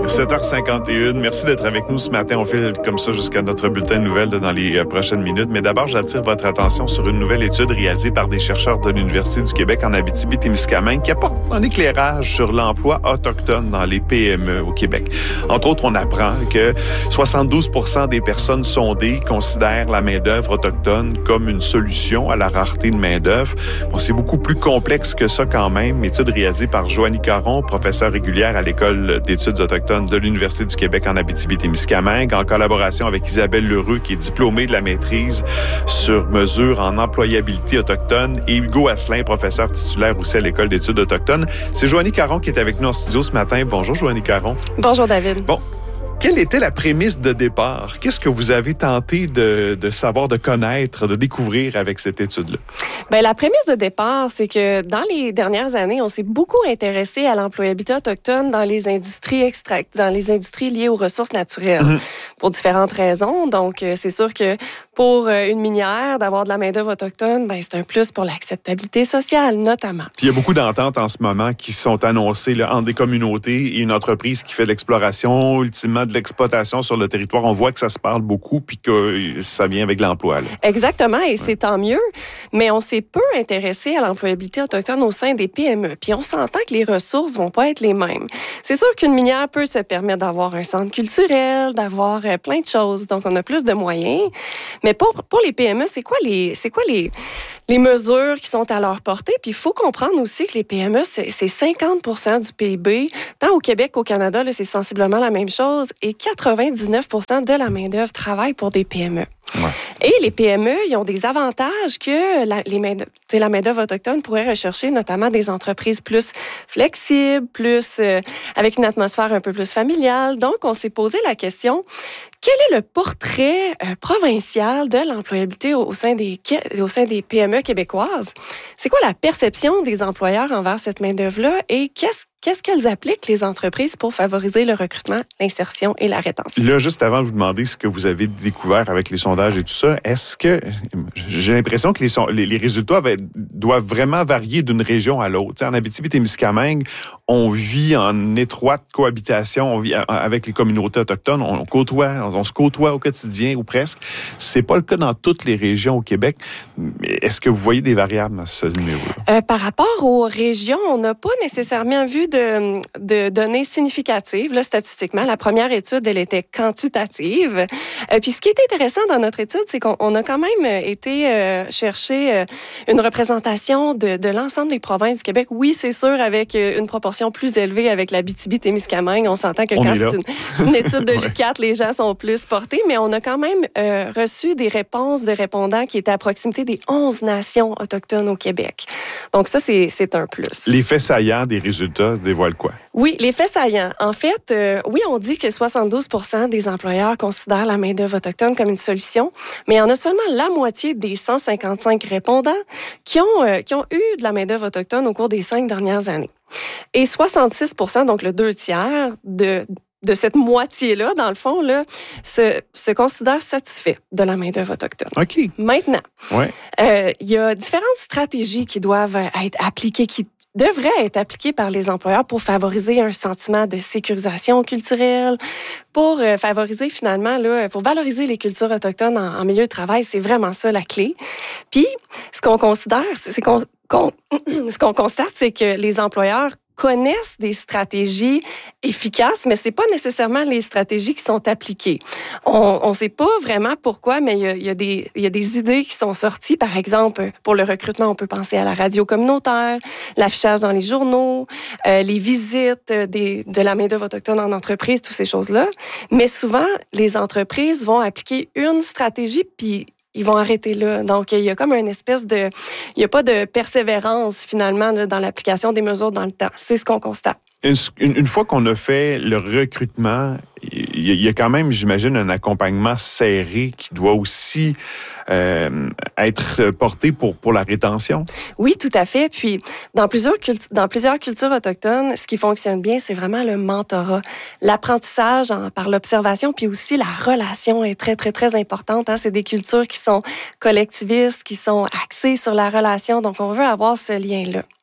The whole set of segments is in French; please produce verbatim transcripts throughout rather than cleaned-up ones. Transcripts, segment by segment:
sept heures cinquante et une. Merci d'être avec nous ce matin. On file comme ça jusqu'à notre bulletin de nouvelles dans les prochaines minutes. Mais d'abord, j'attire votre attention sur une nouvelle étude réalisée par des chercheurs de l'Université du Québec en Abitibi-Témiscamingue qui apporte un éclairage sur l'emploi autochtone dans les P M E au Québec. Entre autres, on apprend que soixante-douze pour cent des personnes sondées considèrent la main-d'œuvre autochtone comme une solution à la rareté de main-d'œuvre. Bon, c'est beaucoup plus complexe que ça quand même. Étude réalisée par Joanie Caron, professeure régulière à l'École d'études autochtones de l'Université du Québec en Abitibi-Témiscamingue, en collaboration avec Isabelle Lheureux, qui est diplômée de la maîtrise sur mesure en employabilité autochtone, et Hugo Asselin, professeur titulaire aussi à l'École d'études autochtones. C'est Joanie Caron qui est avec nous en studio ce matin. Bonjour, Joanie Caron. Bonjour, David. Bon. Quelle était la prémisse de départ? Qu'est-ce que vous avez tenté de, de savoir, de connaître, de découvrir avec cette étude-là? Bien, la prémisse de départ, c'est que dans les dernières années, on s'est beaucoup intéressé à l'employabilité autochtone dans les industries extract, dans les industries liées aux ressources naturelles, mm-hmm. pour différentes raisons. Donc, c'est sûr que pour une minière, d'avoir de la main-d'œuvre autochtone, ben, c'est un plus pour l'acceptabilité sociale, notamment. Puis il y a beaucoup d'ententes en ce moment qui sont annoncées là, entre des communautés et une entreprise qui fait de l'exploration, ultimement de l'exploitation sur le territoire. On voit que ça se parle beaucoup puis que ça vient avec l'emploi. Là. Exactement, et ouais. c'est tant mieux. Mais on s'est peu intéressé à l'employabilité autochtone au sein des P M E. Puis on s'entend que les ressources vont pas être les mêmes. C'est sûr qu'une minière peut se permettre d'avoir un centre culturel, d'avoir plein de choses. Donc, on a plus de moyens. Mais pour, pour les P M E, c'est quoi les, c'est quoi les, les mesures qui sont à leur portée? Puis il faut comprendre aussi que les P M E, c'est, c'est cinquante pour cent du P I B. Tant au Québec qu'au Canada, là, c'est sensiblement la même chose. Et quatre-vingt-dix-neuf pour cent de la main-d'œuvre travaille pour des P M E. Ouais. Et les P M E, ils ont des avantages que la, les main la main-d'œuvre autochtone pourrait rechercher, notamment des entreprises plus flexibles, plus euh, avec une atmosphère un peu plus familiale. Donc, on s'est posé la question, quel est le portrait euh, provincial de l'employabilité au, au, sein des, au sein des P M E québécoises? C'est quoi la perception des employeurs envers cette main-d'œuvre-là et qu'est-ce Qu'est-ce qu'elles appliquent, les entreprises, pour favoriser le recrutement, l'insertion et la rétention? Là, juste avant de vous demander ce que vous avez découvert avec les sondages et tout ça, est-ce que... J'ai l'impression que les, les, les résultats avaient, doivent vraiment varier d'une région à l'autre. T'sais, en Abitibi-Témiscamingue, on vit en étroite cohabitation, on vit avec les communautés autochtones, on, côtoie, on se côtoie au quotidien ou presque. C'est pas le cas dans toutes les régions au Québec. Est-ce que vous voyez des variables à ce niveau-là? Euh, par rapport aux régions, on n'a pas nécessairement vu De, de données significatives, là, statistiquement. La première étude, elle était quantitative. Euh, puis ce qui est intéressant dans notre étude, c'est qu'on on a quand même été euh, chercher euh, une représentation de, de l'ensemble des provinces du Québec. Oui, c'est sûr, avec euh, une proportion plus élevée avec l'Abitibi-Témiscamingue. On s'entend que on quand c'est une, c'est une étude de l'U Q A T, les gens sont plus portés, mais on a quand même euh, reçu des réponses de répondants qui étaient à proximité des onze nations autochtones au Québec. Donc ça, c'est, c'est un plus. Les faits saillants des résultats dévoile quoi? Oui, les faits saillants. En fait, euh, oui, on dit que soixante-douze pour cent des employeurs considèrent la main-d'œuvre autochtone comme une solution, mais il y en a seulement la moitié des cent cinquante-cinq répondants qui ont, euh, qui ont eu de la main-d'œuvre autochtone au cours des cinq dernières années. Et soixante-six pour cent, donc le deux tiers de de cette moitié-là, dans le fond, là, se, se considère satisfait de la main-d'œuvre autochtone. OK. Maintenant, ouais. euh, il y a différentes stratégies qui doivent être appliquées, qui devrait être appliqué par les employeurs pour favoriser un sentiment de sécurisation culturelle, pour euh, favoriser finalement, là, pour valoriser les cultures autochtones en, en milieu de travail. C'est vraiment ça la clé. Puis, ce qu'on considère, c'est qu'on, qu'on ce qu'on constate, c'est que les employeurs connaissent des stratégies efficaces, mais c'est pas nécessairement les stratégies qui sont appliquées. On ne sait pas vraiment pourquoi, mais il y a, il y a des, il y a des idées qui sont sorties. Par exemple, pour le recrutement, on peut penser à la radio communautaire, l'affichage dans les journaux, euh, les visites des, de la main-d'œuvre autochtone en entreprise, toutes ces choses-là. Mais souvent, les entreprises vont appliquer une stratégie, puis ils vont arrêter là. Donc, il y a comme une espèce de... Il n'y a pas de persévérance, finalement, là, dans l'application des mesures dans le temps. C'est ce qu'on constate. Une, une fois qu'on a fait le recrutement, il y a quand même, j'imagine, un accompagnement serré qui doit aussi euh, être porté pour, pour la rétention. Oui, tout à fait. Puis, dans plusieurs, cultu- dans plusieurs cultures autochtones, ce qui fonctionne bien, c'est vraiment le mentorat. L'apprentissage en, par l'observation, puis aussi la relation est très, très, très importante. Hein? C'est des cultures qui sont collectivistes, qui sont axées sur la relation. Donc, on veut avoir ce lien-là.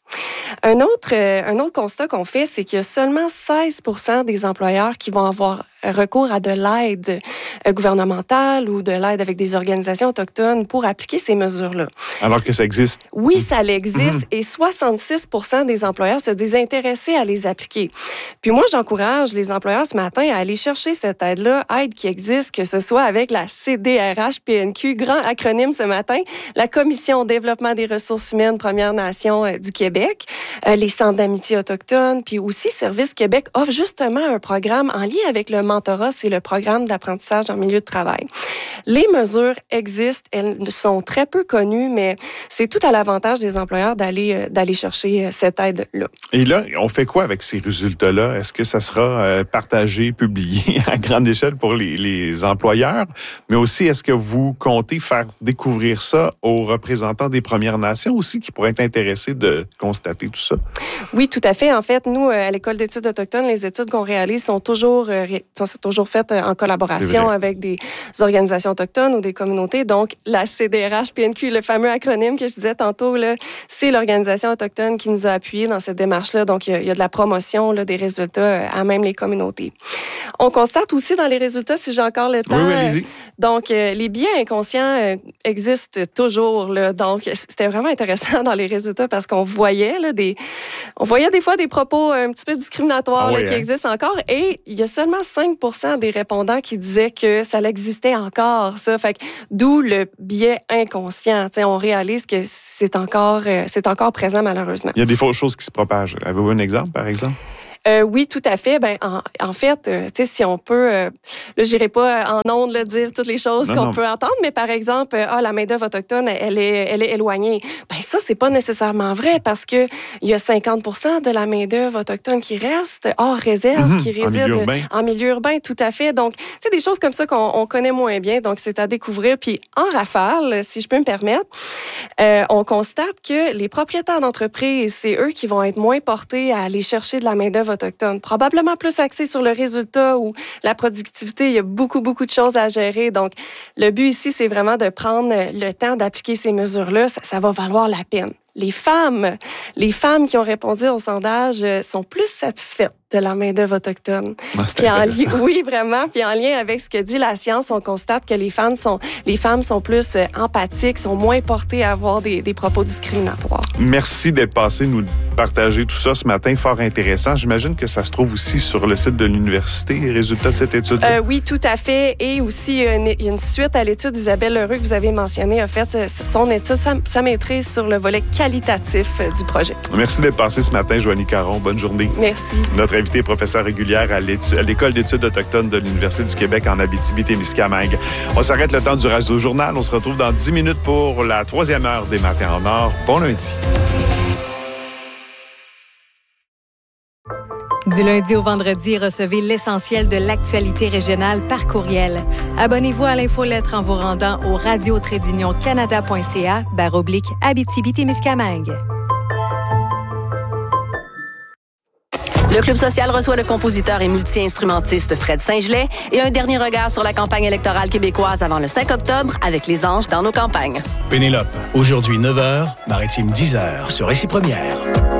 Un autre, euh, un autre constat qu'on fait, c'est qu'il y a seulement seize pour cent des employeurs qui vont avoir recours à de l'aide euh, gouvernementale ou de l'aide avec des organisations autochtones pour appliquer ces mesures-là. Alors que ça existe. Oui, ça existe Mm-hmm. et soixante-six pour cent des employeurs se désintéressaient à les appliquer. Puis moi, j'encourage les employeurs ce matin à aller chercher cette aide-là, aide qui existe, que ce soit avec la C D R H P N Q, grand acronyme ce matin, la Commission Développement des ressources humaines Premières Nations euh, du Québec, euh, les centres d'amitié autochtones, puis aussi Service Québec offre justement un programme en lien avec le mentorat, c'est le programme d'apprentissage en milieu de travail. Les mesures existent, elles sont très peu connues, mais c'est tout à l'avantage des employeurs d'aller, euh, d'aller chercher euh, cette aide-là. Et là, on fait quoi avec ces résultats-là? Est-ce que ça sera euh, partagé, publié à grande échelle pour les, les employeurs? Mais aussi, est-ce que vous comptez faire découvrir ça aux représentants des Premières Nations aussi qui pourraient être intéressés de constater tout ça? Oui, tout à fait. En fait, nous, à l'École d'études autochtones, les études qu'on réalise sont toujours, euh, sont toujours faites en collaboration avec des organisations autochtones ou des communautés. Donc, la C D R H P N Q, le fameux acronyme que je disais tantôt, là, c'est l'organisation autochtone qui nous a appuyés dans cette démarche-là. Donc, il y, y a de la promotion là, des résultats à même les communautés. On constate aussi dans les résultats, si j'ai encore le temps, oui, oui, allez-y. donc euh, les biais inconscients euh, existent toujours. Là, donc, c'était vraiment intéressant dans les résultats parce qu'on voyait là, des, on voyait des fois des propos un petit peu discriminatoires ah oui, là, qui hein? existent encore. Et il y a seulement cinq pour cent des répondants qui disaient que ça existait encore. Ça, fait que, d'où le biais inconscient. T'sais, on réalise que c'est encore, euh, c'est encore présent malheureusement. Il y a des fausses choses qui se propagent. Avez-vous un exemple, par exemple? Euh, oui, tout à fait. Ben, en, en fait, euh, tu sais, si on peut, euh, là, j'irai pas en ondes là, dire toutes les choses non, qu'on non. peut entendre, mais par exemple, euh, ah, la main-d'œuvre autochtone, elle est, elle est éloignée. Ben ça, c'est pas nécessairement vrai parce que il y a cinquante pour cent de la main-d'œuvre autochtone qui reste hors réserve, mm-hmm. qui réside en milieu urbain. En milieu urbain, tout à fait. Donc, c'est des choses comme ça qu'on on connaît moins bien. Donc, c'est à découvrir. Puis, en rafale, si je peux me permettre, euh, on constate que les propriétaires d'entreprises, c'est eux qui vont être moins portés à aller chercher de la main-d'œuvre autochtone, probablement plus axé sur le résultat ou la productivité. Il y a beaucoup, beaucoup de choses à gérer. Donc, le but ici, c'est vraiment de prendre le temps d'appliquer ces mesures-là. Ça, ça va valoir la peine. Les femmes, les femmes qui ont répondu au sondage sont plus satisfaites de la main-d'œuvre autochtone. Ah, puis en li- oui, vraiment. Puis en lien avec ce que dit la science, on constate que les femmes sont, les femmes sont plus empathiques, sont moins portées à avoir des, des propos discriminatoires. Merci d'être passé nous partager tout ça ce matin, fort intéressant. J'imagine que ça se trouve aussi sur le site de l'université, les résultats de cette étude. Euh, oui, tout à fait. Et aussi, il y a une suite à l'étude d'Isabelle Lheureux que vous avez mentionnée. En fait, son étude, sa, sa maîtrise sur le volet qualitatif du projet. Merci d'être passé ce matin, Joanie Caron. Bonne journée. Merci. Notre invitée est professeure régulière à l'École d'études autochtones de l'Université du Québec en Abitibi-Témiscamingue. On s'arrête le temps du Radio Journal. On se retrouve dans dix minutes pour la troisième heure des Matins en Or. Bon lundi. Du lundi au vendredi, recevez l'essentiel de l'actualité régionale par courriel. Abonnez-vous à l'infolettre en vous rendant au radio trait d'union canada point c a barre oblique Abitibi-Témiscamingue. Le Club social reçoit le compositeur et multi-instrumentiste Fred Saint-Gelais et un dernier regard sur la campagne électorale québécoise avant le cinq octobre avec les anges dans nos campagnes. Pénélope, aujourd'hui neuf heures, Maritime dix heures, sur Récit Première.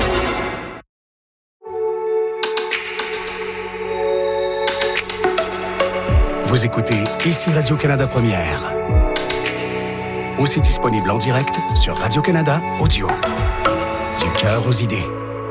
Vous écoutez ici Radio-Canada Première. Aussi disponible en direct sur Radio-Canada Audio. Du cœur aux idées.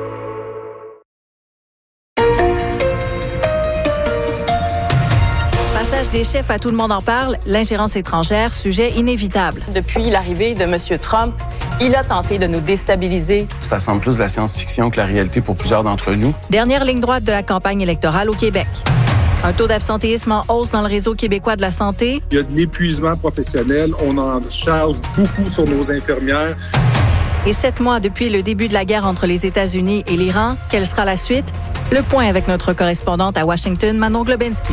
Passage des chefs à Tout le monde en parle, l'ingérence étrangère, sujet inévitable. Depuis l'arrivée de M. Trump, il a tenté de nous déstabiliser. Ça semble plus de la science-fiction que la réalité pour plusieurs d'entre nous. Dernière ligne droite de la campagne électorale au Québec. Un taux d'absentéisme en hausse dans le réseau québécois de la santé. Il y a de l'épuisement professionnel. On en charge beaucoup sur nos infirmières. Et sept mois depuis le début de la guerre entre les États-Unis et l'Iran, quelle sera la suite? Le point avec notre correspondante à Washington, Manon Globensky.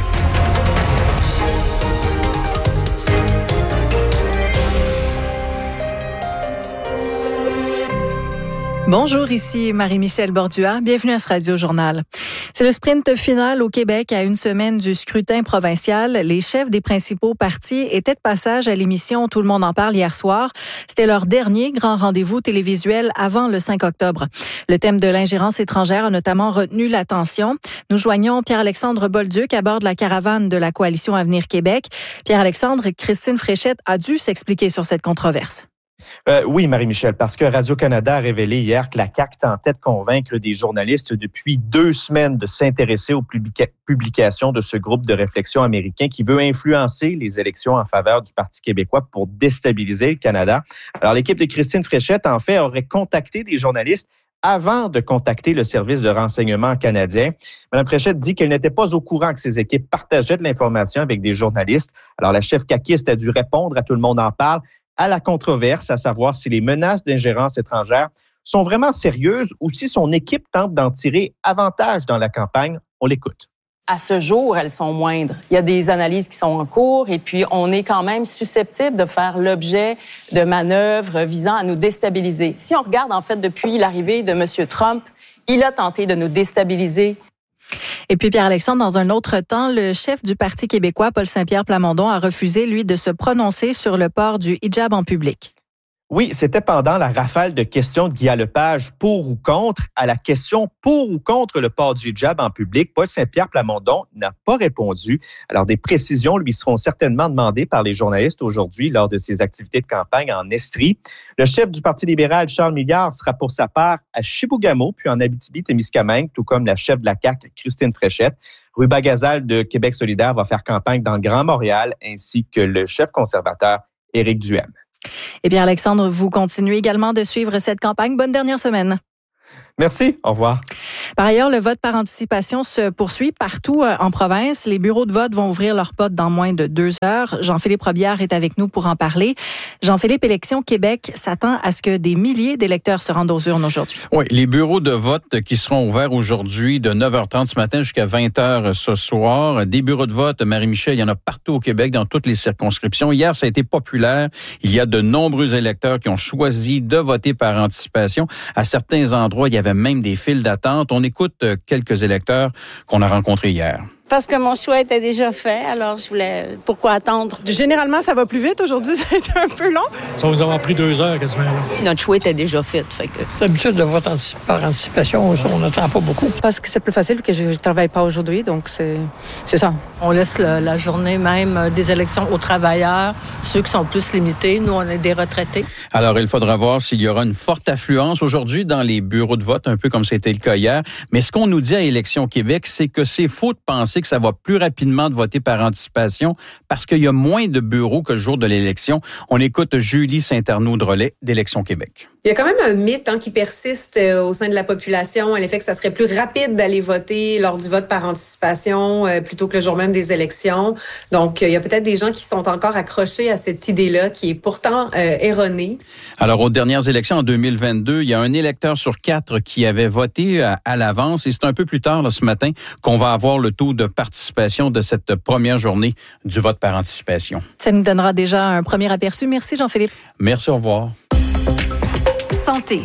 Bonjour, ici Marie-Michel Bordua. Bienvenue à ce Radio-Journal. C'est le sprint final au Québec à une semaine du scrutin provincial. Les chefs des principaux partis étaient de passage à l'émission Tout le monde en parle hier soir. C'était leur dernier grand rendez-vous télévisuel avant le cinq octobre. Le thème de l'ingérence étrangère a notamment retenu l'attention. Nous joignons Pierre-Alexandre Bolduc à bord de la caravane de la Coalition Avenir Québec. Pierre-Alexandre, Christine Fréchette a dû s'expliquer sur cette controverse. Euh, oui, Marie-Michel, parce que Radio-Canada a révélé hier que la C A Q tentait de convaincre des journalistes depuis deux semaines de s'intéresser aux publica- publications de ce groupe de réflexion américain qui veut influencer les élections en faveur du Parti québécois pour déstabiliser le Canada. Alors, l'équipe de Christine Fréchette, en fait, aurait contacté des journalistes avant de contacter le service de renseignement canadien. Mme Fréchette dit qu'elle n'était pas au courant que ses équipes partageaient de l'information avec des journalistes. Alors, la chef caquiste a dû répondre à Tout le monde en parle à la controverse, à savoir si les menaces d'ingérence étrangère sont vraiment sérieuses ou si son équipe tente d'en tirer avantage dans la campagne. On l'écoute. À ce jour, elles sont moindres. Il y a des analyses qui sont en cours et puis on est quand même susceptible de faire l'objet de manœuvres visant à nous déstabiliser. Si on regarde, en fait, depuis l'arrivée de M. Trump, il a tenté de nous déstabiliser. Et puis Pierre-Alexandre, dans un autre temps, le chef du Parti québécois, Paul Saint-Pierre Plamondon, a refusé, lui, de se prononcer sur le port du hijab en public. Oui, c'était pendant la rafale de questions de Guy Lepage pour ou contre. À la question pour ou contre le port du hijab en public, Paul Saint-Pierre Plamondon n'a pas répondu. Alors, des précisions lui seront certainement demandées par les journalistes aujourd'hui lors de ses activités de campagne en Estrie. Le chef du Parti libéral, Charles Milliard, sera pour sa part à Chibougamau, puis en Abitibi-Témiscamingue, tout comme la chef de la C A Q, Christine Fréchette. Ruba Gazal de Québec solidaire va faire campagne dans le Grand Montréal, ainsi que le chef conservateur, Éric Duhem. Et Pierre-Alexandre, vous continuez également de suivre cette campagne. Bonne dernière semaine. Merci. Au revoir. Par ailleurs, le vote par anticipation se poursuit partout en province. Les bureaux de vote vont ouvrir leurs portes dans moins de deux heures. Jean-Philippe Robillard est avec nous pour en parler. Jean-Philippe, Élections Québec s'attend à ce que des milliers d'électeurs se rendent aux urnes aujourd'hui. Oui, les bureaux de vote qui seront ouverts aujourd'hui de neuf heures trente ce matin jusqu'à vingt heures ce soir. Des bureaux de vote, Marie-Michel, il y en a partout au Québec, dans toutes les circonscriptions. Hier, ça a été populaire. Il y a de nombreux électeurs qui ont choisi de voter par anticipation. À certains endroits, il y avait même des files d'attente. On écoute quelques électeurs qu'on a rencontrés hier. Parce que mon choix était déjà fait, alors je voulais... Pourquoi attendre? Généralement, ça va plus vite. Aujourd'hui, ça a été un peu long. Ça va nous avoir pris deux heures quasiment. Là. Notre choix était déjà fait. fait que... D'habitude, de vote par anticipation, on n'attend pas beaucoup. Parce que c'est plus facile que je ne travaille pas aujourd'hui, donc c'est, c'est ça. On laisse le, la journée même des élections aux travailleurs, ceux qui sont plus limités. Nous, on est des retraités. Alors, il faudra voir s'il y aura une forte affluence aujourd'hui dans les bureaux de vote, un peu comme c'était le cas hier. Mais ce qu'on nous dit à Élections Québec, c'est que c'est faux de penser que ça va plus rapidement de voter par anticipation parce qu'il y a moins de bureaux que le jour de l'élection. On écoute Julie Saint-Arnaud-Drolet d'Élections Québec. Il y a quand même un mythe hein, qui persiste euh, au sein de la population à l'effet que ça serait plus rapide d'aller voter lors du vote par anticipation euh, plutôt que le jour même des élections. Donc, euh, il y a peut-être des gens qui sont encore accrochés à cette idée-là qui est pourtant euh, erronée. Alors, aux dernières élections en deux mille vingt-deux, il y a un électeur sur quatre qui avait voté à, à l'avance et c'est un peu plus tard là, ce matin qu'on va avoir le taux de participation de cette première journée du vote par anticipation. Ça nous donnera déjà un premier aperçu. Merci Jean-Philippe. Merci, au revoir. Santé.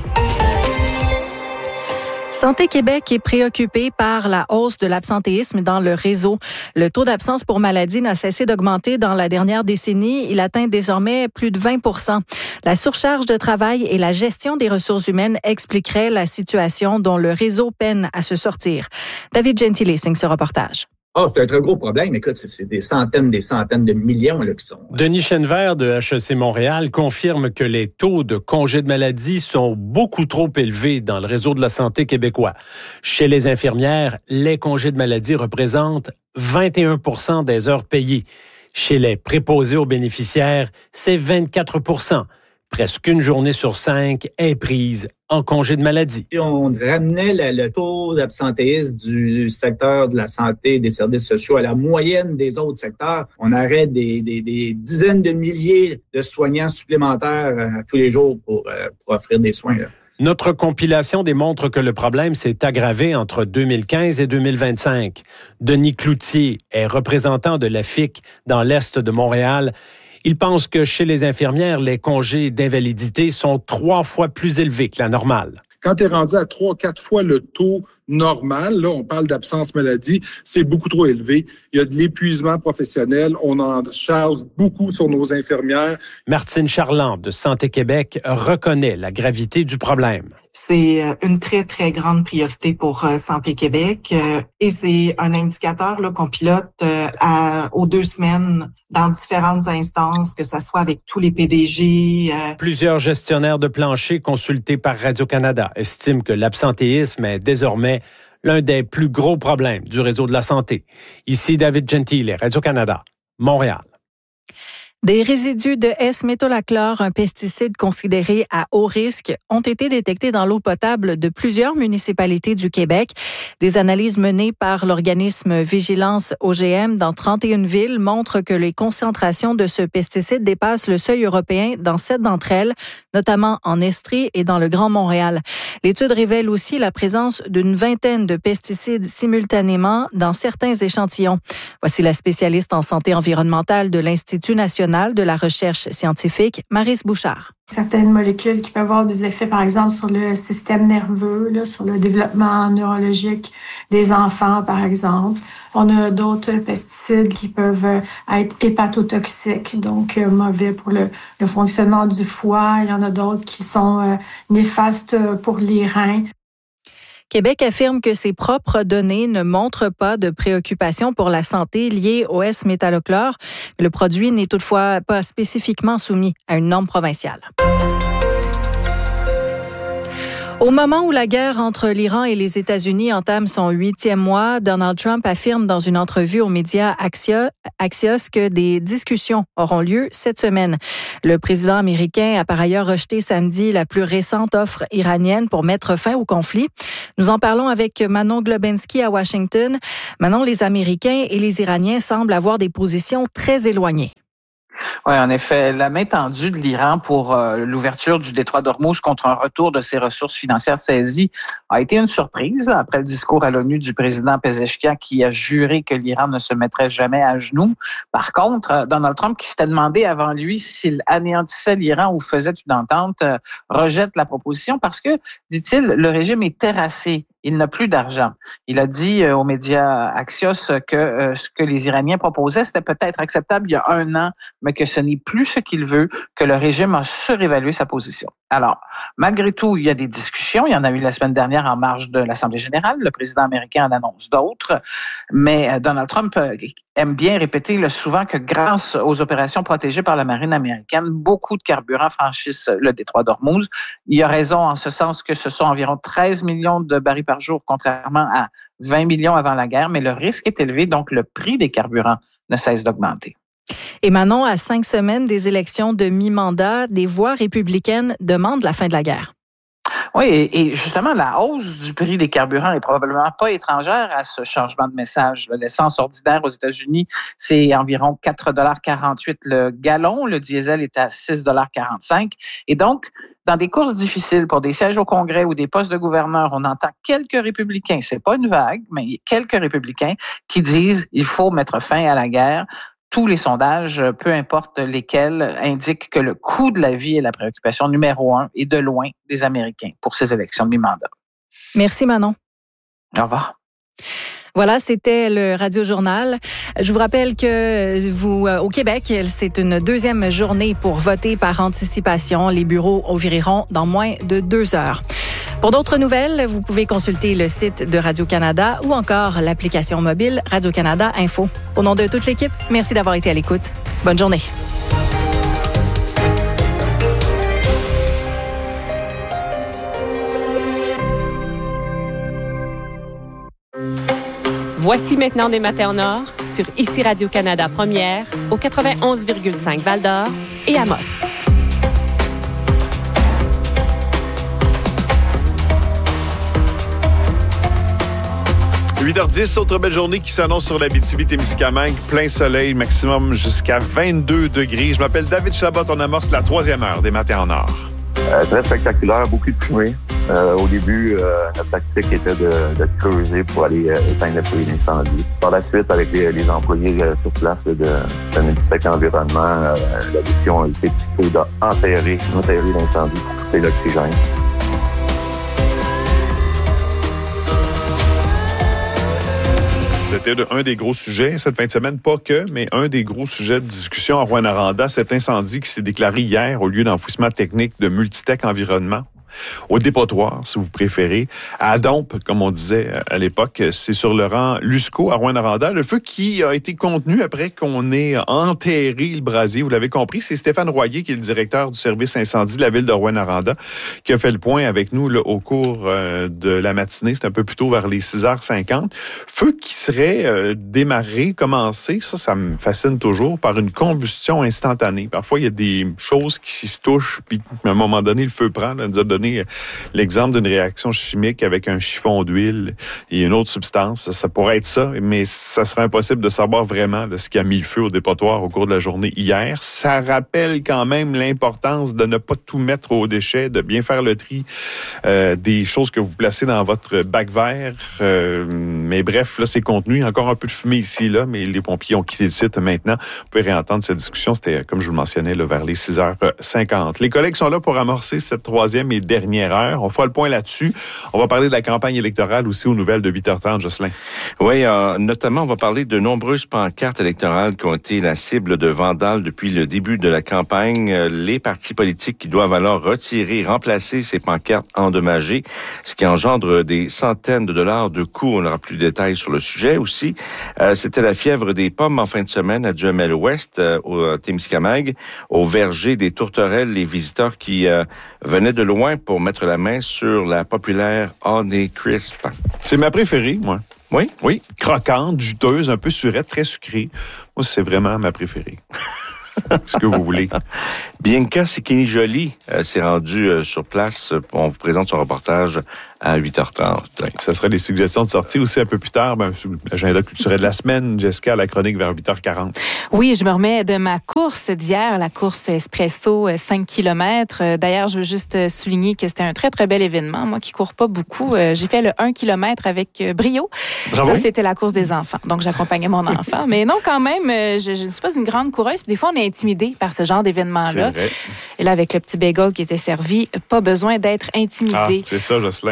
Santé Québec est préoccupé par la hausse de l'absentéisme dans le réseau. Le taux d'absence pour maladie n'a cessé d'augmenter dans la dernière décennie. Il atteint désormais plus de vingt pour cent. La surcharge de travail et la gestion des ressources humaines expliqueraient la situation dont le réseau peine à se sortir. David Gentile signe ce reportage. Oh, c'est un très gros problème. Écoute, c'est, c'est des centaines, des centaines de millions là, qui sont... Denis Chenevert de H E C Montréal confirme que les taux de congés de maladie sont beaucoup trop élevés dans le réseau de la santé québécois. Chez les infirmières, les congés de maladie représentent vingt et un pour cent des heures payées. Chez les préposés aux bénéficiaires, c'est vingt-quatre pour cent. Presque une journée sur cinq est prise en congé de maladie. On ramenait le, le taux d'absentéisme du secteur de la santé et des services sociaux à la moyenne des autres secteurs. On aurait des, des, des dizaines de milliers de soignants supplémentaires euh, tous les jours pour, euh, pour offrir des soins. Là. Notre compilation démontre que le problème s'est aggravé entre deux mille quinze et deux mille vingt-cinq. Denis Cloutier est représentant de la F I C dans l'Est de Montréal. Il pense que chez les infirmières, les congés d'invalidité sont trois fois plus élevés que la normale. Quand tu es rendu à trois, quatre fois le taux normal, là, on parle d'absence maladie, c'est beaucoup trop élevé. Il y a de l'épuisement professionnel. On en charge beaucoup sur nos infirmières. Martine Charland de Santé Québec reconnaît la gravité du problème. C'est une très, très grande priorité pour euh, Santé Québec euh, et c'est un indicateur là, qu'on pilote euh, à, aux deux semaines dans différentes instances, que ce soit avec tous les P D G. Euh... Plusieurs gestionnaires de plancher consultés par Radio-Canada estiment que l'absentéisme est désormais l'un des plus gros problèmes du réseau de la santé. Ici David Gentile, Radio-Canada, Montréal. Des résidus de S-métolachlore, un pesticide considéré à haut risque, ont été détectés dans l'eau potable de plusieurs municipalités du Québec. Des analyses menées par l'organisme Vigilance O G M dans trente et une villes montrent que les concentrations de ce pesticide dépassent le seuil européen dans sept d'entre elles, notamment en Estrie et dans le Grand Montréal. L'étude révèle aussi la présence d'une vingtaine de pesticides simultanément dans certains échantillons. Voici la spécialiste en santé environnementale de l'Institut national de la recherche scientifique, Maryse Bouchard. Certaines molécules qui peuvent avoir des effets, par exemple, sur le système nerveux, là, sur le développement neurologique des enfants, par exemple. On a d'autres pesticides qui peuvent être hépatotoxiques, donc euh, mauvais pour le, le fonctionnement du foie. Il y en a d'autres qui sont euh, néfastes pour les reins. Québec affirme que ses propres données ne montrent pas de préoccupation pour la santé liée au S-métolachlore. Le produit n'est toutefois pas spécifiquement soumis à une norme provinciale. Au moment où la guerre entre l'Iran et les États-Unis entame son huitième mois, Donald Trump affirme dans une entrevue aux médias Axios que des discussions auront lieu cette semaine. Le président américain a par ailleurs rejeté samedi la plus récente offre iranienne pour mettre fin au conflit. Nous en parlons avec Manon Globensky à Washington. Manon, les Américains et les Iraniens semblent avoir des positions très éloignées. Oui, en effet, la main tendue de l'Iran pour euh, l'ouverture du détroit d'Ormuz contre un retour de ses ressources financières saisies a été une surprise après le discours à l'ONU du président Pezeshkian qui a juré que l'Iran ne se mettrait jamais à genoux. Par contre, Donald Trump, qui s'était demandé avant lui s'il anéantissait l'Iran ou faisait une entente, euh, rejette la proposition parce que, dit-il, le régime est terrassé. Il n'a plus d'argent. Il a dit euh, aux médias Axios que euh, ce que les Iraniens proposaient, c'était peut-être acceptable il y a un an, mais que ce n'est plus ce qu'il veut, que le régime a surévalué sa position. Alors, malgré tout, il y a des discussions. Il y en a eu la semaine dernière en marge de l'Assemblée générale. Le président américain en annonce d'autres. Mais euh, Donald Trump euh, aime bien répéter là, souvent que grâce aux opérations protégées par la marine américaine, beaucoup de carburants franchissent le détroit d'Ormuz. Il a raison en ce sens que ce sont environ treize millions de barils par jour, contrairement à vingt millions avant la guerre, mais le risque est élevé, donc le prix des carburants ne cesse d'augmenter. Et Manon, à cinq semaines des élections de mi-mandat, des voix républicaines demandent la fin de la guerre. Oui, et justement, la hausse du prix des carburants est probablement pas étrangère à ce changement de message. L'essence ordinaire aux États-Unis, c'est environ quatre dollars quarante-huit le gallon. Le diesel est à six dollars quarante-cinq. Et donc, dans des courses difficiles pour des sièges au Congrès ou des postes de gouverneur, on entend quelques républicains, c'est pas une vague, mais quelques républicains qui disent il faut mettre fin à la guerre. Tous les sondages, peu importe lesquels, indiquent que le coût de la vie est la préoccupation numéro un et de loin des Américains pour ces élections de mi-mandat. Merci Manon. Au revoir. Voilà, c'était le Radio Journal. Je vous rappelle que vous, au Québec, c'est une deuxième journée pour voter par anticipation. Les bureaux ouvriront dans moins de deux heures. Pour d'autres nouvelles, vous pouvez consulter le site de Radio-Canada ou encore l'application mobile Radio-Canada Info. Au nom de toute l'équipe, merci d'avoir été à l'écoute. Bonne journée. Voici maintenant des matins en or sur Ici Radio-Canada Première au quatre-vingt-onze virgule cinq Val-d'Or et Amos. huit heures dix, autre belle journée qui s'annonce sur l'Abitibi-Témiscamingue. Plein soleil, maximum jusqu'à vingt-deux degrés. Je m'appelle David Chabot, on amorce la troisième heure des matins en or. Euh, très spectaculaire, beaucoup de fumée. Euh, au début, euh, notre tactique était de, de creuser pour aller euh, éteindre le feu d'incendie. Par la suite, avec les, les employés euh, sur place de, de Méditech Environnement, euh, la décision a été plutôt d'enterrer, enterrer l'incendie pour couper l'oxygène. C'était un des gros sujets cette fin de semaine, pas que, mais un des gros sujets de discussion à Rouyn-Noranda, cet incendie qui s'est déclaré hier au lieu d'enfouissement technique de Multitech Environnement. Au dépotoir, si vous préférez, à Dompe, comme on disait à l'époque. C'est sur le rang Lusco, à Rouyn-Noranda. Le feu qui a été contenu après qu'on ait enterré le brasier. Vous l'avez compris, c'est Stéphane Royer, qui est le directeur du service incendie de la ville de Rouyn-Noranda, qui a fait le point avec nous là, au cours euh, de la matinée. C'est un peu plus tôt, vers les six heures cinquante. Feu qui serait euh, démarré, commencé, ça, ça me fascine toujours, par une combustion instantanée. Parfois, il y a des choses qui se touchent, puis à un moment donné, le feu prend. Là, nous a donné l'exemple d'une réaction chimique avec un chiffon d'huile et une autre substance. Ça, ça pourrait être ça, mais ça serait impossible de savoir vraiment là, ce qui a mis le feu au dépotoir au cours de la journée hier. Ça rappelle quand même l'importance de ne pas tout mettre aux déchets, de bien faire le tri euh, des choses que vous placez dans votre bac vert. Euh, mais bref, là, c'est contenu. Il y a encore un peu de fumée ici, là, mais les pompiers ont quitté le site maintenant. Vous pouvez réentendre cette discussion. C'était, comme je vous le mentionnais, là, vers les six heures cinquante. Les collègues sont là pour amorcer cette troisième et dernière heure. On fera le point là-dessus. On va parler de la campagne électorale aussi aux nouvelles de huit heures trente, Jocelyn. Oui, euh, notamment, on va parler de nombreuses pancartes électorales qui ont été la cible de vandales depuis le début de la campagne. Les partis politiques qui doivent alors retirer, remplacer ces pancartes endommagées, ce qui engendre des centaines de dollars de coûts. On n'aura plus de détails sur le sujet aussi. Euh, c'était la fièvre des pommes en fin de semaine à Duhamel-Ouest, euh, au Témiscamingue, au verger des tourterelles, les visiteurs qui euh, venaient de loin pour mettre la main sur la populaire Honey Crisp. C'est ma préférée, moi. Oui? Oui. Croquante, juteuse, un peu surette, très sucrée. Moi, c'est vraiment ma préférée. Ce que vous voulez. Bianca Sikini-Joly euh, s'est rendue euh, sur place. On vous présente son reportage à huit heures trente. Oui, ça sera des suggestions de sortie aussi un peu plus tard. Ben, l'agenda culturel de la semaine, Jessica, la chronique vers huit heures quarante. Oui, je me remets de ma course d'hier, la course Espresso, cinq kilomètres. D'ailleurs, je veux juste souligner que c'était un très, très bel événement. Moi qui ne cours pas beaucoup, j'ai fait le un kilomètre avec brio. Bravo. Ça, c'était la course des enfants. Donc, j'accompagnais mon enfant. Mais non, quand même, je, je ne suis pas une grande coureuse. Puis des fois, on est intimidé par ce genre d'événement-là. C'est vrai. Et là, avec le petit bagel qui était servi, pas besoin d'être intimidé. Ah, c'est ça, Jocelyn.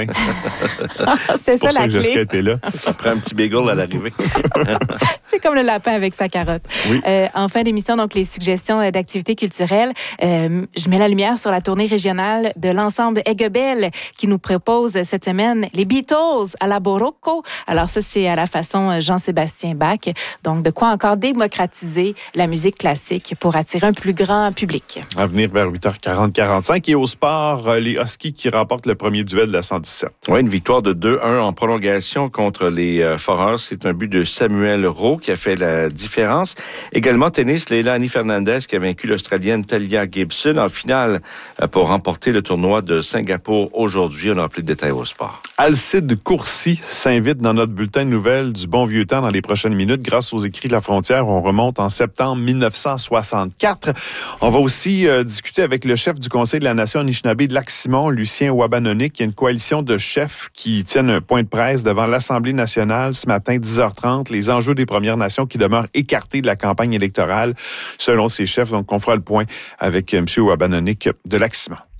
c'est ça, ça la que clé. Jessica était là. Ça prend un petit bagel à l'arrivée. C'est comme le lapin avec sa carotte. Oui. Euh, en fin d'émission, donc les suggestions d'activités culturelles. Euh, je mets la lumière sur la tournée régionale de l'ensemble Aiguebelle qui nous propose cette semaine les Beatles à la Borocco. Alors ça, c'est à la façon Jean-Sébastien Bach. Donc, de quoi encore démocratiser la musique classique pour attirer un plus grand public. À venir vers huit heures quarante quarante-cinq. Et au sport, les Huskies qui remportent le premier duel de la cent dix-sept. Oui, une victoire de deux un en prolongation contre les euh, Foreurs. C'est un but de Samuel Rowe qui a fait la différence. Également, tennis, Leilani Fernandez qui a vaincu l'Australienne Talia Gibson en finale euh, pour remporter le tournoi de Singapour aujourd'hui. On n'aura plus de détails au sport. Alcide Courcy s'invite dans notre bulletin de nouvelles du bon vieux temps dans les prochaines minutes. Grâce aux écrits de la frontière, on remonte en septembre dix-neuf cent soixante-quatre. On va aussi euh, discuter avec le chef du Conseil de la Nation Anishinaabe de Lac-Simon, Lucien Wabanonik. Il y a une coalition de chefs qui tiennent un point de presse devant l'Assemblée nationale ce matin, dix heures trente. Les enjeux des Premières Nations qui demeurent écartés de la campagne électorale, selon ces chefs. Donc, on fera le point avec M. Wabanonik de Lac-Simon.